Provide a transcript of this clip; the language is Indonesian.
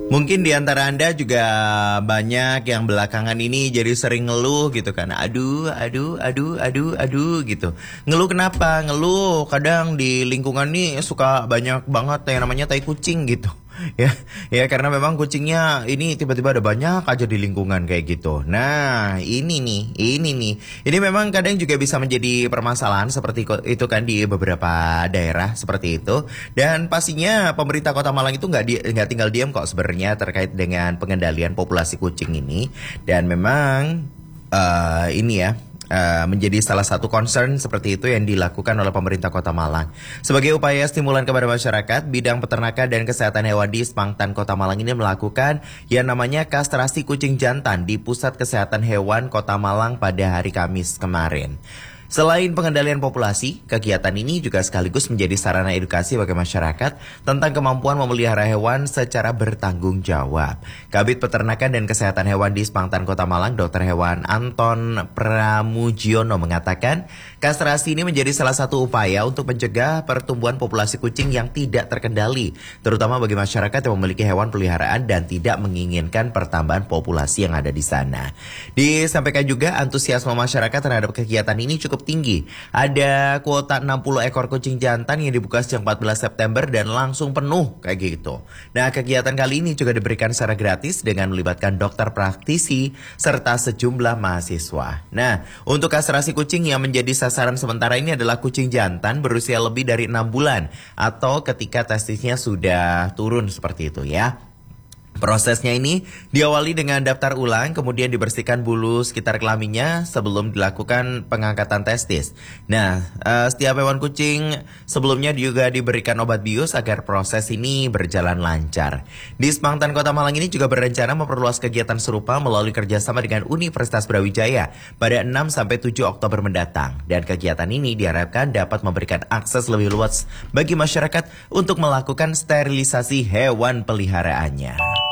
Mungkin di antara Anda juga banyak yang belakangan ini jadi sering ngeluh gitu kan. Aduh gitu. Ngeluh kenapa? Ngeluh kadang di lingkungan nih suka banyak banget yang namanya tai kucing gitu. Ya, ya karena memang kucingnya ini tiba-tiba ada banyak aja di lingkungan kayak gitu. Nah, ini nih. Ini memang kadang juga bisa menjadi permasalahan seperti itu kan di beberapa daerah seperti itu. Dan pastinya pemerintah Kota Malang itu nggak tinggal diam kok sebenarnya terkait dengan pengendalian populasi kucing ini. Dan memang ini ya. Menjadi salah satu concern seperti itu yang dilakukan oleh pemerintah Kota Malang. Sebagai upaya stimulan kepada masyarakat, bidang peternakan dan kesehatan hewan di Spangtan Kota Malang ini melakukan yang namanya kastrasi kucing jantan di Pusat Kesehatan Hewan Kota Malang pada hari Kamis kemarin. Selain pengendalian populasi, kegiatan ini juga sekaligus menjadi sarana edukasi bagi masyarakat tentang kemampuan memelihara hewan secara bertanggung jawab. Kabid Peternakan dan Kesehatan Hewan di Spangtan Kota Malang, Dr. Hewan Anton Pramujiono mengatakan, kastrasi ini menjadi salah satu upaya untuk mencegah pertumbuhan populasi kucing yang tidak terkendali, terutama bagi masyarakat yang memiliki hewan peliharaan dan tidak menginginkan pertambahan populasi yang ada di sana. Disampaikan juga antusiasme masyarakat terhadap kegiatan ini cukup tinggi. Ada kuota 60 ekor kucing jantan yang dibuka sejak 14 September dan langsung penuh kayak gitu. Nah, kegiatan kali ini juga diberikan secara gratis dengan melibatkan dokter praktisi serta sejumlah mahasiswa. Nah, untuk kastrasi kucing yang menjadi sasaran sementara ini adalah kucing jantan berusia lebih dari 6 bulan atau ketika testisnya sudah turun seperti itu ya. Prosesnya ini diawali dengan daftar ulang, kemudian dibersihkan bulu sekitar kelaminnya sebelum dilakukan pengangkatan testis. Nah, setiap hewan kucing sebelumnya juga diberikan obat bius agar proses ini berjalan lancar. Di Spangtan Kota Malang ini juga berencana memperluas kegiatan serupa melalui kerjasama dengan Universitas Brawijaya pada 6-7 Oktober mendatang. Dan kegiatan ini diharapkan dapat memberikan akses lebih luas bagi masyarakat untuk melakukan sterilisasi hewan peliharaannya.